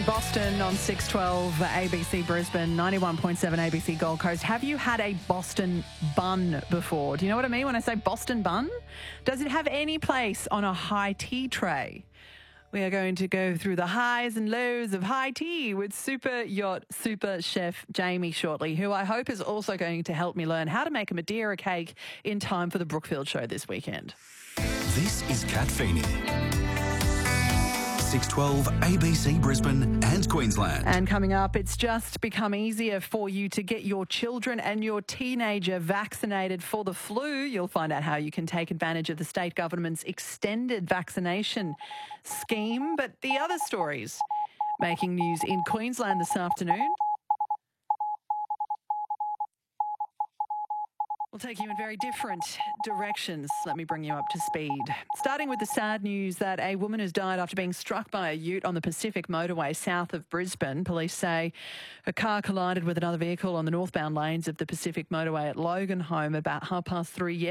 Boston on 612 ABC Brisbane, 91.7 ABC Gold Coast. Have you had a Boston bun before? Do you know what I mean when I say Boston bun? Does it have any place on a high tea tray? We are going to go through the highs and lows of high tea with super yacht, super chef Jamie shortly, who I hope is also going to help me learn how to make a Madeira cake in time for the Brookfield show this weekend. This is Kat Feeney. 612 ABC Brisbane and Queensland. And coming up, it's just become easier for you to get your children and your teenager vaccinated for the flu. You'll find out how you can take advantage of the state government's extended vaccination scheme. But the other stories making news in Queensland this afternoon. We'll take you in very different directions. Let me bring you up to speed. Starting with the sad news that a woman has died after being struck by a ute on the Pacific motorway south of Brisbane. Police say her car collided with another vehicle on the northbound lanes of the Pacific motorway at Logan Home about 3:30